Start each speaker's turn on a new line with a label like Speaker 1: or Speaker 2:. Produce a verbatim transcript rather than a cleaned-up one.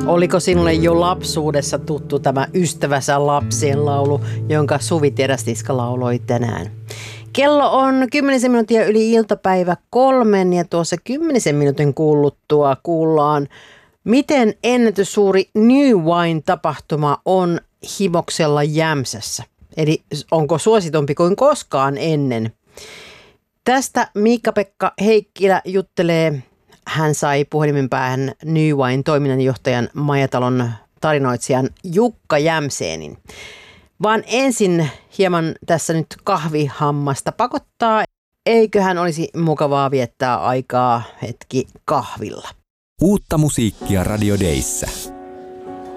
Speaker 1: Oliko sinulle jo lapsuudessa tuttu tämä Ystävänsä lapsien laulu, jonka Suvi Terästiska lauloi tänään? Kello on kymmenisen minuuttia yli iltapäivä kolmen ja tuossa kymmenisen minuutin kuuluttua kuullaan, miten ennätyssuuri New Wine-tapahtuma on Himoksella Jämsässä. Eli onko suositumpi kuin koskaan ennen? Tästä Miikka-Pekka Heikkilä juttelee. Hän sai puhelimen päähän New Wine toiminnanjohtajan Majatalon tarinoitsijan Jukka Jämseenin. Vaan ensin hieman tässä nyt kahvihammasta pakottaa. Eiköhän olisi mukavaa viettää aikaa hetki kahvilla.
Speaker 2: Uutta musiikkia Radio Dayssä.